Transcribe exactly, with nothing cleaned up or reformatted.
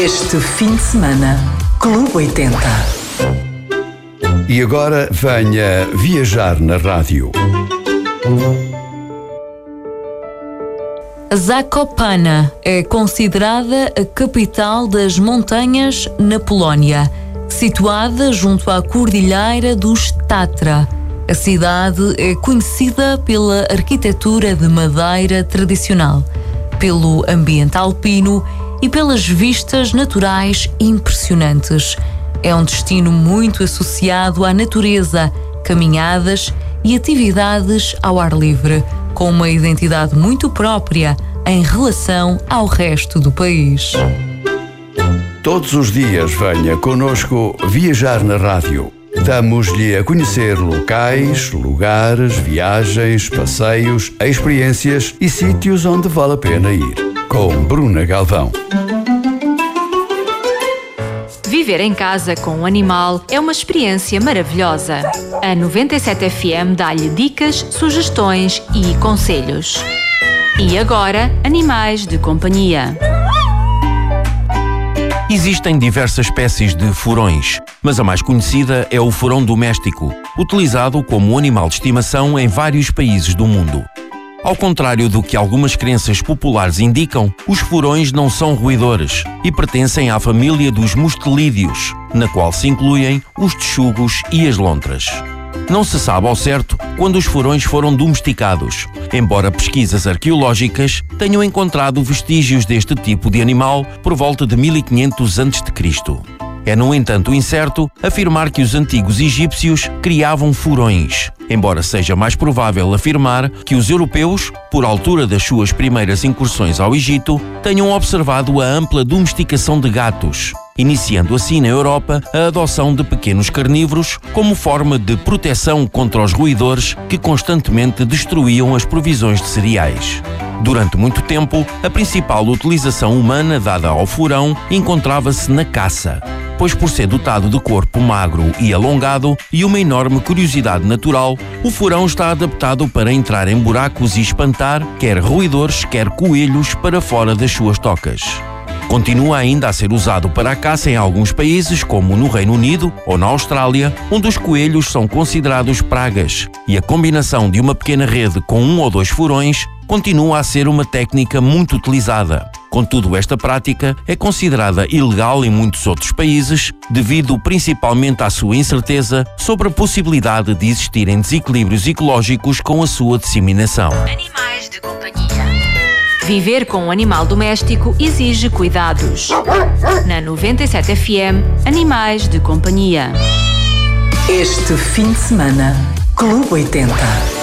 Este fim de semana, Clube oitenta. E agora venha viajar na rádio. Zakopane é considerada a capital das montanhas na Polónia, situada junto à cordilheira dos Tatra. A cidade é conhecida pela arquitetura de madeira tradicional, pelo ambiente alpino e pelas vistas naturais impressionantes. É um destino muito associado à natureza, caminhadas e atividades ao ar livre, com uma identidade muito própria em relação ao resto do país. Todos os dias venha connosco viajar na rádio. Damos-lhe a conhecer locais, lugares, viagens, passeios, experiências e sítios onde vale a pena ir. Com Bruna Galvão. Viver em casa com um animal é uma experiência maravilhosa. A noventa e sete F M dá-lhe dicas, sugestões e conselhos. E agora, animais de companhia. Existem diversas espécies de furões, mas a mais conhecida é o furão doméstico, utilizado como animal de estimação em vários países do mundo. Ao contrário do que algumas crenças populares indicam, os furões não são roedores e pertencem à família dos mustelídeos, na qual se incluem os texugos e as lontras. Não se sabe ao certo quando os furões foram domesticados, embora pesquisas arqueológicas tenham encontrado vestígios deste tipo de animal por volta de mil e quinhentos antes de Cristo. É, no entanto, incerto afirmar que os antigos egípcios criavam furões, embora seja mais provável afirmar que os europeus, por altura das suas primeiras incursões ao Egito, tenham observado a ampla domesticação de gatos, iniciando assim na Europa a adoção de pequenos carnívoros como forma de proteção contra os roedores que constantemente destruíam as provisões de cereais. Durante muito tempo, a principal utilização humana dada ao furão encontrava-se na caça, pois por ser dotado de corpo magro e alongado e uma enorme curiosidade natural, o furão está adaptado para entrar em buracos e espantar quer roedores, quer coelhos para fora das suas tocas. Continua ainda a ser usado para a caça em alguns países, como no Reino Unido ou na Austrália, onde os coelhos são considerados pragas, e a combinação de uma pequena rede com um ou dois furões continua a ser uma técnica muito utilizada. Contudo, esta prática é considerada ilegal em muitos outros países, devido principalmente à sua incerteza sobre a possibilidade de existirem desequilíbrios ecológicos com a sua disseminação. Animais de companhia. Viver com um animal doméstico exige cuidados. Na noventa e sete F M, Animais de companhia. Este fim de semana, Clube oitenta.